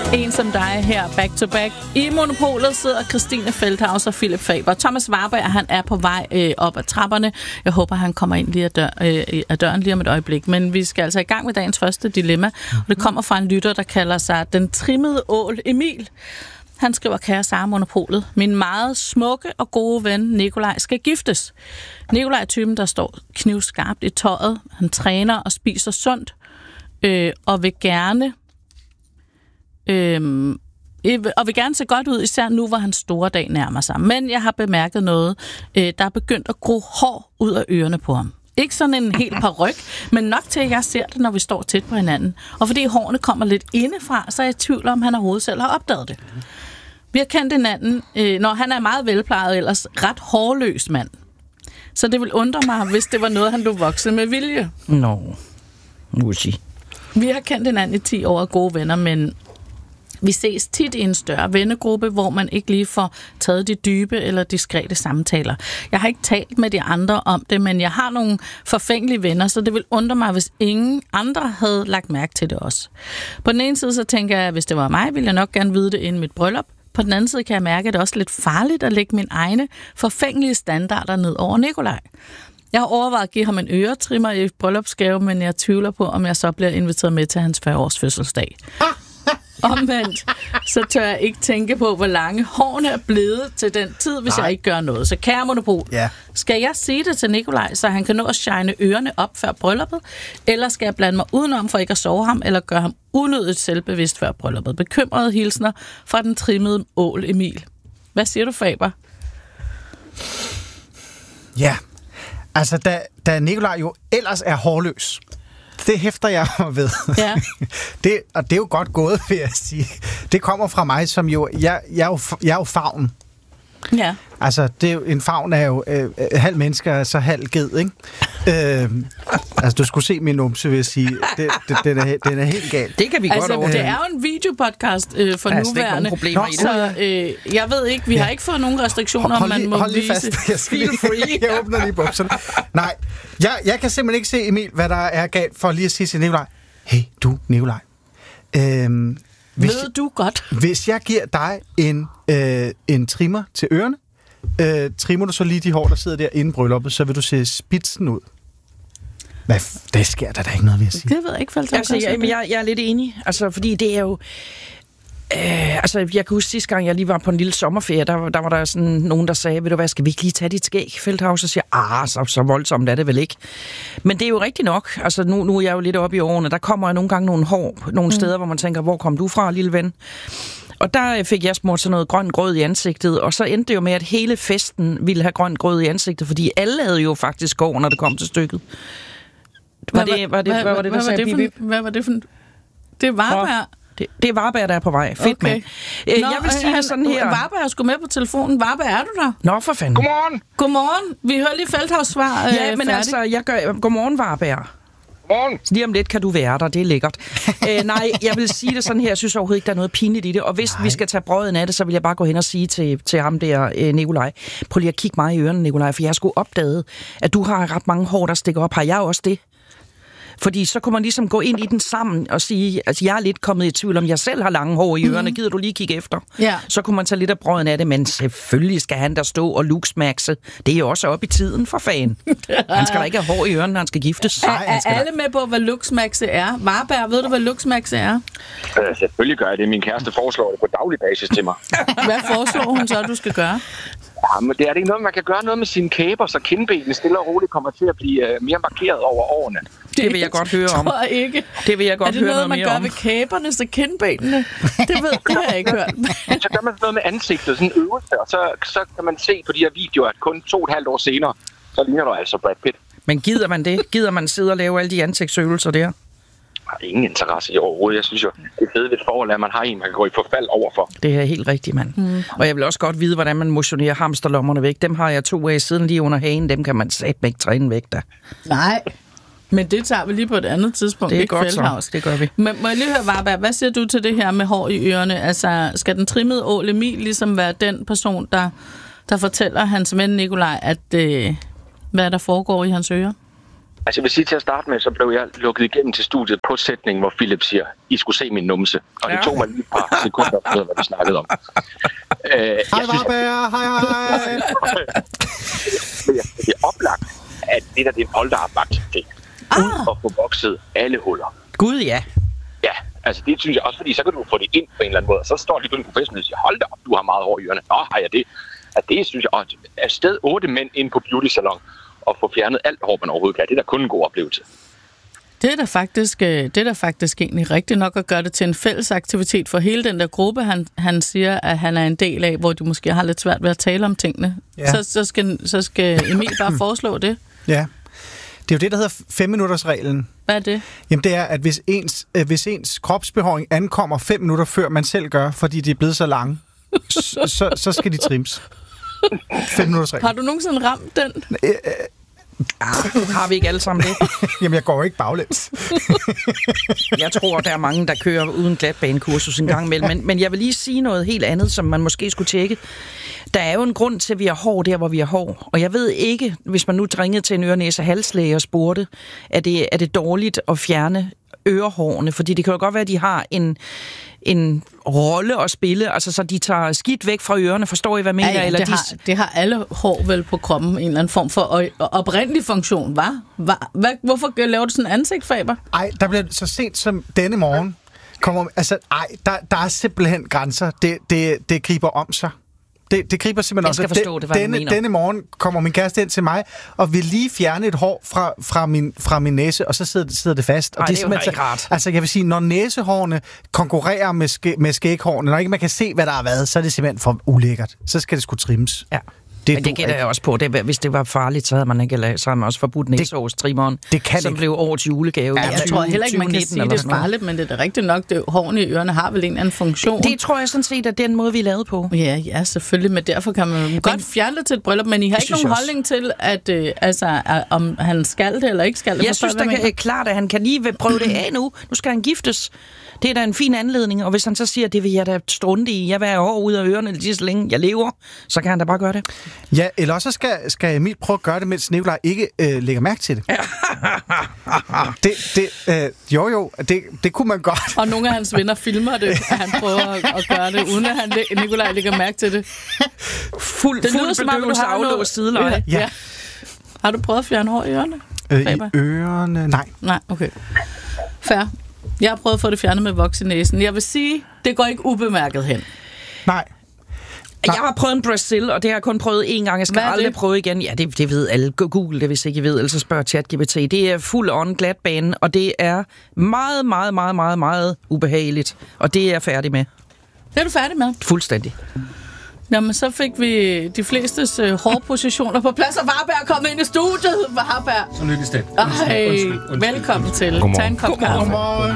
En som dig her, back to back. I Monopolet sidder Christine Feldhaus og Philip Faber. Thomas Warberg, han er på vej op ad trapperne. Jeg håber, han kommer ind lige af døren lige om et øjeblik. Men vi skal altså i gang med dagens første dilemma. Og det kommer fra en lytter, der kalder sig Den Trimmede Ål Emil. Han skriver, kære Sara Monopolet, min meget smukke og gode ven Nikolaj skal giftes. Nikolaj er typen, der står knivskarpt i tøjet. Han træner og spiser sundt og vil gerne se godt ud, især nu, hvor hans store dag nærmer sig. Men jeg har bemærket noget, der er begyndt at gro hår ud af ørerne på ham. Ikke sådan en helt paryk, men nok til, at jeg ser det, når vi står tæt på hinanden. Og fordi hårene kommer lidt indefra, så er jeg i tvivl om, han overhovedet selv har opdaget det. Vi har kendt hinanden, når han er meget velplejet, ellers ret hårløs mand. Så det vil undre mig, hvis det var noget, han blev vokset med vilje. Vi har kendt hinanden i 10 år af gode venner, men vi ses tit i en større vennegruppe, hvor man ikke lige får taget de dybe eller diskrete samtaler. Jeg har ikke talt med de andre om det, men jeg har nogle forfængelige venner, så det vil undre mig, hvis ingen andre havde lagt mærke til det også. På den ene side så tænker jeg, at hvis det var mig, ville jeg nok gerne vide det inden mit bryllup. På den anden side kan jeg mærke, at det er også lidt farligt at lægge mine egne forfængelige standarder ned over Nikolaj. Jeg har overvejet at give ham en øretrimmer i bryllupsgave, men jeg tvivler på, om jeg så bliver inviteret med til hans 40-års fødselsdag. Omvendt, så tør jeg ikke tænke på, hvor lange hårene er blevet til den tid, hvis jeg ikke gør noget. Så kære Monopol, skal jeg sige det til Nikolaj, så han kan nå at shine ørerne op før brylluppet? Eller skal jeg blande mig udenom for ikke at sove ham, eller gøre ham unødigt selvbevidst før brylluppet? Bekymrede hilsner fra den trimmede Ål Emil. Hvad siger du, Faber? Ja, altså da Nikolaj jo ellers er hårløs, det hæfter jeg mig ved. Ja. Og det er jo godt gået, vil jeg sige. Det kommer fra mig, som jo... Jeg er jo favn. Ja. Altså, det er jo, en favn er jo halv menneske og så halv ged, ikke? Altså, du skulle se min numse, vil jeg sige. Den er helt gal. Det kan vi godt over. Det er jo en videopodcast for nuværende. Så jeg ved ikke, vi har ikke fået nogen restriktioner, om man må vise. Hold lige fast. Jeg åbner lige bukserne. Nej, jeg kan simpelthen ikke se, Emil, hvad der er galt for lige at sige til Nikolaj. Hey, du, Nikolaj. Ved du godt? Hvis jeg giver dig en trimmer til ørerne, trimmer du så lige de hår, der sidder der inden brylluppet, så vil du se spidsen ud. Det sker der ikke noget ved at sige. Det ved jeg ikke, jeg er lidt enig. Altså, fordi det er jo... jeg kan huske sidste gang, jeg lige var på en lille sommerferie, der var der sådan nogen, der sagde, ved du hvad, skal vi ikke lige tage dit skæg, Feldhaus? Og siger, så voldsomt er det vel ikke. Men det er jo rigtigt nok. Altså, nu er jeg jo lidt oppe i årene. Der kommer nogle gange nogle hår, nogle steder, hvor man tænker, hvor kom du fra, lille ven? Og der fik jeg smurt sådan noget grøn grød i ansigtet, og så endte det jo med, at hele festen ville have grøn grød i ansigtet, fordi alle havde jo faktisk går, når det kom til stykket. Hvad var det for... Det er Warberg. Det er Warberg, der er på vej. Fedt, mand. Jeg vil sige det sådan her. Warberg er sgu med på telefonen. Warberg, er du der? Nå, for fanden. Godmorgen. Vi hører lige Feldhaus svar. Ja, men altså, jeg gør... Godmorgen, Warberg. Godmorgen. Lige om lidt kan du være der, det er lækkert. Nej, jeg vil sige det sådan her, jeg synes overhovedet ikke, der er noget pinligt i det. Og hvis vi skal tage brøden af det, så vil jeg bare gå hen og sige til ham der, Nikolaj. Prøv lige at kigge mig i ørerne, Nikolaj, for jeg skulle opdage, at du har ret mange hår, der stikker op. Har jeg også det? Fordi så kunne man ligesom gå ind i den sammen og sige, altså jeg er lidt kommet i tvivl om, jeg selv har lange hår i ørerne, gider du lige kigge efter? Ja. Så kunne man tage lidt af brøden af det, men selvfølgelig skal han der stå og luksmaxe. Det er jo også op i tiden for fan. Han skal da ikke have hår i ørerne, når han skal giftes. Er alle med på, hvad luksmaxe er? Warberg, ved du, hvad luksmaxe er? Selvfølgelig gør jeg det. Min kæreste foreslår det på daglig basis til mig. Hvad foreslår hun så, du skal gøre? Jamen, det er det ikke noget, man kan gøre noget med sine kæber, så kindbenene stille og roligt kommer til at blive mere markeret over årene. Det vil jeg godt høre om. Tror jeg ikke. Det vil jeg godt høre noget mere om. Er det noget, man gør ved kæberne, så kindbenene? Det har jeg ikke hørt. Så gør man noget med ansigtet, sådan en øvelse, og så kan man se på de her videoer, at kun 2,5 år senere, så ligner du altså Brad Pitt. Men gider man det? Gider man sidde og lave alle de ansigtsøvelser der? Jeg har ingen interesse i overhovedet. Jeg synes jo, det er fedt ved et forhold, at man har en, man kan gå i forfald overfor. Det er helt rigtigt, mand. Og jeg vil også godt vide, hvordan man motionerer hamsterlommerne væk. Dem har jeg 2 af siden lige under hagen. Dem kan man satme ikke træne væk da. Nej, men det tager vi lige på et andet tidspunkt. Det er godt så. Det gør vi. Men må jeg lige høre, Warberg, hvad siger du til det her med hår i ørerne? Altså, skal den trimmede Ål Emil ligesom være den person, der fortæller hans ven Nikolaj, at hvad der foregår i hans ører? Altså jeg vil sige til at starte med, så blev jeg lukket igennem til studiet på sætningen, hvor Philip siger, I skulle se min numse. Og det tog mig lige et par sekunder at hvad vi snakkede om. Hej Varberg, hej. Det er oplagt, at det der det er en polterabvagt til. Ud og få vokset alle huller. Gud, ja. Ja, altså det synes jeg også, fordi så kan du få det ind på en eller anden måde. Så står lige på en professionel og siger, hold da op, du har meget hår i ørerne. Nå, har jeg det? At det synes jeg, at afsted 8 mænd ind på beauty salon og få fjernet alt hår, man overhovedet kan. Det er da kun en god oplevelse. Det er da faktisk egentlig rigtigt nok at gøre det til en fælles aktivitet for hele den der gruppe, han siger, at han er en del af, hvor de måske har lidt svært ved at tale om tingene. Ja. Så skal Emil bare foreslå det. Ja. Det er jo det, der hedder 5-minutters-reglen. Hvad er det? Jamen det er, at hvis ens kropsbehåring ankommer 5 minutter før man selv gør, fordi de er blevet så lange, så skal de trims. 5-minutters-reglen. Har du nogensinde ramt den? Har vi ikke alle sammen det? Jamen, jeg går ikke baglæns. Jeg tror, der er mange, der kører uden glatbanekursus en gang imellem. Men jeg vil lige sige noget helt andet, som man måske skulle tjekke. Der er jo en grund til, at vi har hår der, hvor vi har hår. Og jeg ved ikke, hvis man nu ringede til en øre-næse-halslæge og spurgte, er det dårligt at fjerne ørehårene? Fordi det kan jo godt være, at de har en rolle at spille, altså så de tager skidt væk fra ørerne, forstår I, hvad jeg mener? Ja, eller det har alle hår vel på kroppen, en eller anden form for oprindelig funktion, hva'? Hvorfor laver du sådan en ansigt, Faber? Ej, der bliver så sent som denne morgen, der er simpelthen grænser. Det griber om sig. Det griber simpelthen også. Jeg skal forstå det, hvad du mener. Denne morgen kommer min kæreste ind til mig, og vil lige fjerne et hår fra min næse, og så sidder det fast. Og det er jo ikke rart. Altså, jeg vil sige, når næsehårene konkurrerer med skæghårene, når ikke man kan se, hvad der har været, så er det simpelthen for ulækkert. Så skal det sgu trimmes. Ja. Men det gætter jeg også på. Hvis det var farligt, så havde man også forbudt næsehårstrimmeren, som blev årets julegave. Ja, jeg tror heller ikke, man kan sige, det er farligt, men det er da rigtigt nok. Hårene i ørerne har vel en eller anden funktion. Det tror jeg sådan set, at det er den måde, vi er lavet på. Ja, selvfølgelig, men derfor kan man godt fjerne det til et bryllup, men I har ikke nogen holdning til, at om han skal det eller ikke skal det. Jeg synes da klart, at han kan lige prøve det af nu. Nu skal han giftes. Det er da en fin anledning, og hvis han så siger, at det vil jeg da strunte i, jeg vil have hår ud af ørerne lige så længe jeg lever, så kan han da bare gøre det. Ja, eller også skal Emil prøve at gøre det, mens Nikolaj ikke lægger mærke til det. Det kunne man godt. Og nogle af hans venner filmer det, at han prøver at gøre det, uden at Nikolaj lægger mærke til det. Fuld bedøvelse aflåst sideleje. Ja. Har du prøvet at fjerne hår i ørerne? I ørerne? Nej. Nej, okay. Fair. Jeg har prøvet at få det fjernet med voks i næsen. Jeg vil sige, det går ikke ubemærket hen. Nej. Jeg har prøvet en Brazil, og det har jeg kun prøvet én gang. Jeg skal aldrig prøve igen. Ja, det ved alle. Google det, hvis ikke I ved. Ellers spørg ChatGPT. Det er fuld on glatbane, og det er meget, meget, meget, meget, meget ubehageligt. Og det er jeg færdig med. Det er du færdig med? Fuldstændig. Jamen, så fik vi de flestes hårpositioner på plads, og Varberg er kommet ind i studiet. Varberg. Så lykkedes det. Undskyld. Velkommen til. Godmorgen. Tag en kop kaffe. Godmorgen.